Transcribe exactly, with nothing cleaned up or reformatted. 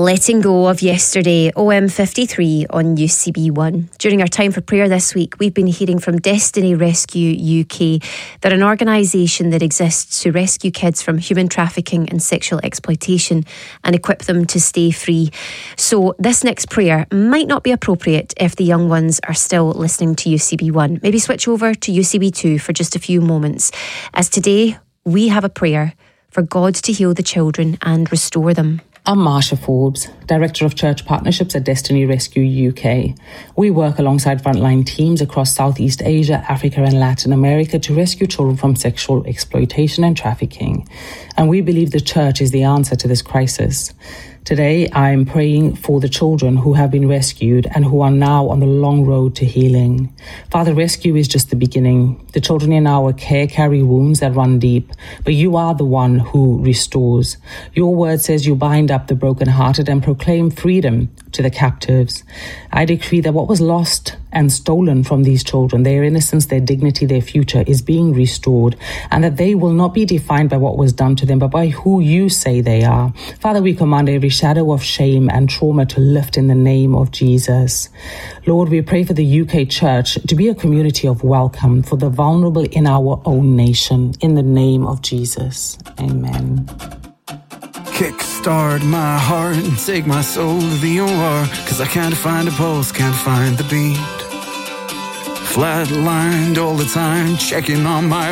Letting go of yesterday, O M fifty-three on U C B one. During our time for prayer this week, we've been hearing from Destiny Rescue U K. They're an organisation that exists to rescue kids from human trafficking and sexual exploitation and equip them to stay free. So this next prayer might not be appropriate if the young ones are still listening to U C B one. Maybe switch over to U C B two for just a few moments, as today we have a prayer for God to heal the children and restore them. I'm Marsha Forbes, Director of Church Partnerships at Destiny Rescue U K. We work alongside frontline teams across Southeast Asia, Africa and Latin America to rescue children from sexual exploitation and trafficking. And we believe the church is the answer to this crisis. Today, I am praying for the children who have been rescued and who are now on the long road to healing. Father, rescue is just the beginning. The children in our care carry wounds that run deep, but you are the one who restores. Your word says you bind up the brokenhearted and proclaim freedom to the captives. I decree that what was lost and stolen from these children, their innocence, their dignity, their future, is being restored, and that they will not be defined by what was done to them, but by who you say they are. Father, we command every shadow of shame and trauma to lift in the name of Jesus. Lord, we pray for the U K Church to be a community of welcome for the vulnerable in our own nation. In the name of Jesus. Amen. Kickstart my heart and take my soul to the O R, 'cause I can't find a pulse, can't find the beat. Flatlined all the time, checking on my